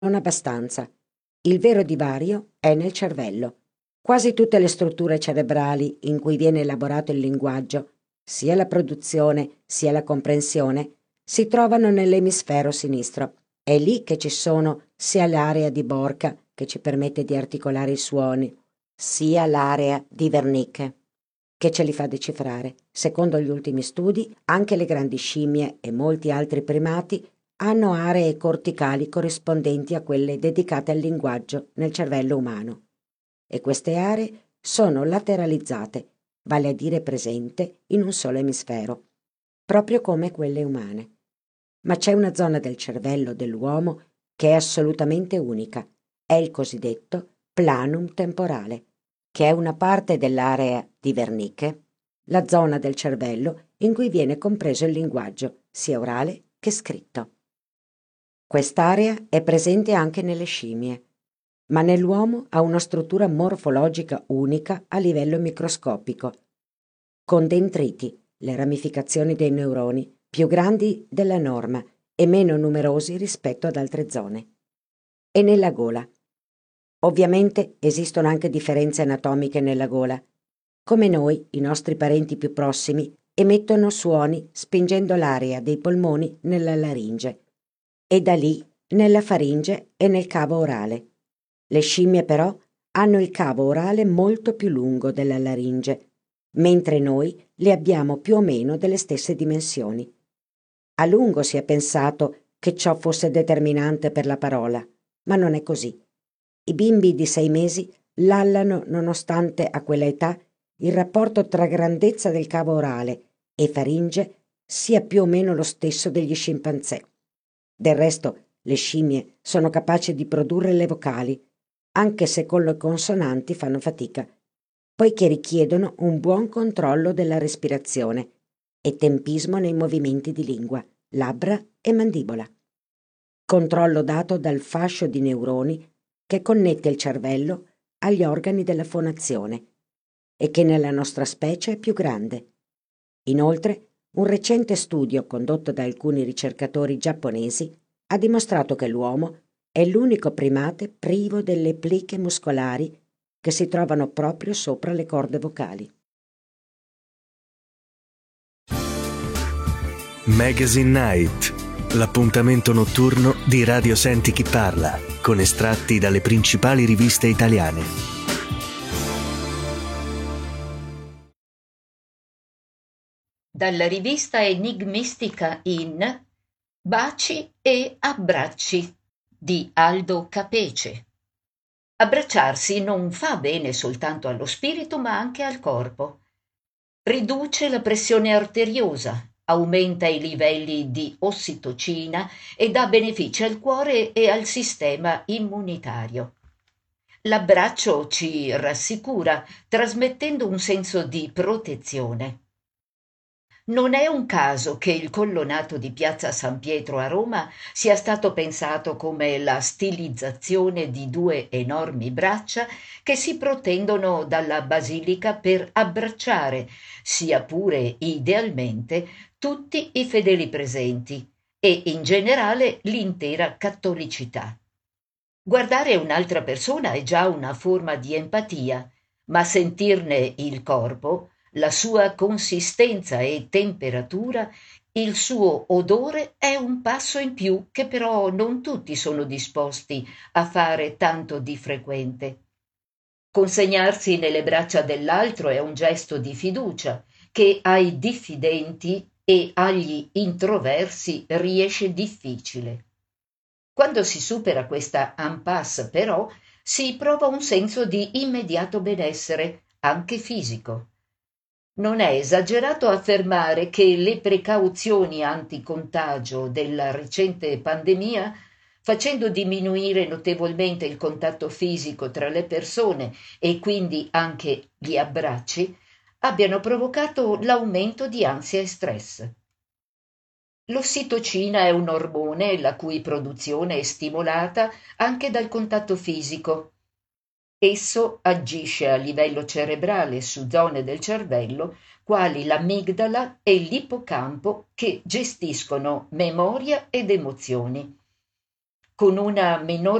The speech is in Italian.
non abbastanza. Il vero divario è nel cervello. Quasi tutte le strutture cerebrali in cui viene elaborato il linguaggio, sia la produzione sia la comprensione, si trovano nell'emisfero sinistro. È lì che ci sono sia l'area di Broca, che ci permette di articolare i suoni, sia l'area di Wernicke, che ce li fa decifrare. Secondo gli ultimi studi, anche le grandi scimmie e molti altri primati hanno aree corticali corrispondenti a quelle dedicate al linguaggio nel cervello umano. E queste aree sono lateralizzate, vale a dire presente in un solo emisfero, proprio come quelle umane. Ma c'è una zona del cervello dell'uomo che è assolutamente unica. È il cosiddetto planum temporale, che è una parte dell'area di Wernicke, la zona del cervello in cui viene compreso il linguaggio, sia orale che scritto. Quest'area è presente anche nelle scimmie, ma nell'uomo ha una struttura morfologica unica a livello microscopico, con dendriti, le ramificazioni dei neuroni, più grandi della norma e meno numerosi rispetto ad altre zone. E nella gola. Ovviamente esistono anche differenze anatomiche nella gola. Come noi, i nostri parenti più prossimi emettono suoni spingendo l'aria dei polmoni nella laringe e da lì nella faringe e nel cavo orale. Le scimmie però hanno il cavo orale molto più lungo della laringe, mentre noi le abbiamo più o meno delle stesse dimensioni. A lungo si è pensato che ciò fosse determinante per la parola, ma non è così. I bimbi di 6 mesi lallano nonostante a quella età il rapporto tra grandezza del cavo orale e faringe sia più o meno lo stesso degli scimpanzé. Del resto, le scimmie sono capaci di produrre le vocali, anche se con le consonanti fanno fatica, poiché richiedono un buon controllo della respirazione e tempismo nei movimenti di lingua, labbra e mandibola. Controllo dato dal fascio di neuroni che connette il cervello agli organi della fonazione e che nella nostra specie è più grande. Inoltre, un recente studio condotto da alcuni ricercatori giapponesi ha dimostrato che l'uomo è l'unico primate privo delle pliche muscolari che si trovano proprio sopra le corde vocali. Magazine Night, l'appuntamento notturno di Radio Senti Chi Parla, con estratti dalle principali riviste italiane. Dalla rivista enigmistica in Baci e abbracci di Aldo Capece. Abbracciarsi non fa bene soltanto allo spirito ma anche al corpo. Riduce la pressione arteriosa, aumenta i livelli di ossitocina e dà benefici al cuore e al sistema immunitario. L'abbraccio ci rassicura, trasmettendo un senso di protezione. Non è un caso che il colonnato di Piazza San Pietro a Roma sia stato pensato come la stilizzazione di 2 enormi braccia che si protendono dalla basilica per abbracciare, sia pure idealmente, tutti i fedeli presenti e in generale l'intera cattolicità. Guardare un'altra persona è già una forma di empatia, ma sentirne il corpo, la sua consistenza e temperatura, il suo odore è un passo in più che però non tutti sono disposti a fare tanto di frequente. Consegnarsi nelle braccia dell'altro è un gesto di fiducia che ai diffidenti e agli introversi riesce difficile. Quando si supera questa impasse, però, si prova un senso di immediato benessere, anche fisico. Non è esagerato affermare che le precauzioni anticontagio della recente pandemia, facendo diminuire notevolmente il contatto fisico tra le persone e quindi anche gli abbracci, abbiano provocato l'aumento di ansia e stress. L'ossitocina è un ormone la cui produzione è stimolata anche dal contatto fisico. Esso agisce a livello cerebrale su zone del cervello quali l'amigdala e l'ippocampo che gestiscono memoria ed emozioni. con una minor